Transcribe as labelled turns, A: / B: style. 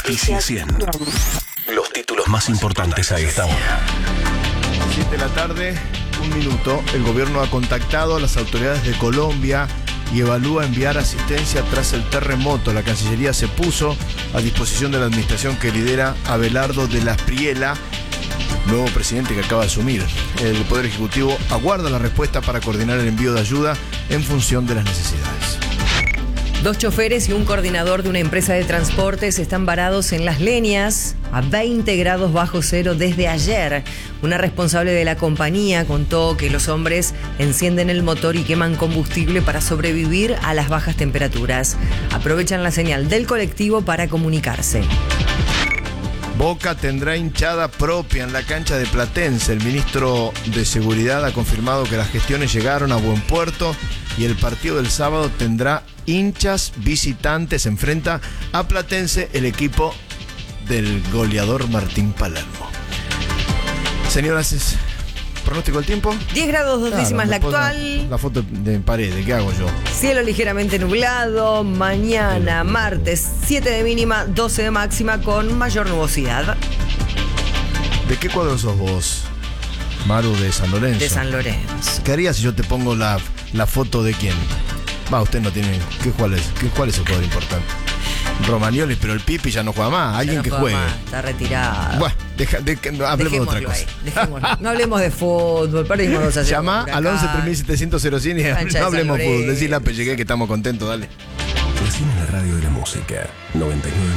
A: Justicia 100. Los títulos más importantes a esta hora.
B: 7 de la tarde, 1 minuto. El gobierno ha contactado a las autoridades de Colombia y evalúa enviar asistencia tras el terremoto. La Cancillería se puso a disposición de la administración que lidera Abelardo de la Espriella, nuevo presidente que acaba de asumir. El Poder Ejecutivo aguarda la respuesta para coordinar el envío de ayuda en función de las necesidades.
C: 2 choferes y un coordinador de una empresa de transportes están varados en Las Leñas a 20 grados bajo cero desde ayer. Una responsable de la compañía contó que los hombres encienden el motor y queman combustible para sobrevivir a las bajas temperaturas. Aprovechan la señal del colectivo para comunicarse.
B: Boca tendrá hinchada propia en la cancha de Platense. El ministro de Seguridad ha confirmado que las gestiones llegaron a buen puerto y el partido del sábado tendrá hinchas visitantes. Enfrenta a Platense el equipo del goleador Martín Palermo. Señoras, ¿pronóstico del tiempo?
C: 10 grados 2 décimas la actual.
B: La foto de pared, ¿qué hago yo?
C: Cielo ligeramente nublado. Mañana, martes, 7 de mínima, 12 de máxima con mayor nubosidad.
B: ¿De qué cuadro sos vos, Maru? De San Lorenzo.
C: De San Lorenzo.
B: ¿Qué harías si yo te pongo la foto de quién? Usted no tiene... ¿Cuál es el jugador importante? Romagnoli, pero el Pipi ya no juega más. Alguien que juegue.
C: Está retirado.
B: Bueno, hablemos de otra cosa.
C: Dejémoslo. No hablemos de fútbol. Perdimos 2-0.
B: Llama al 11 3700 100 y no hablemos de fútbol. Decirle a Pellegué que estamos contentos, dale.
A: Recién en la radio de la música 99.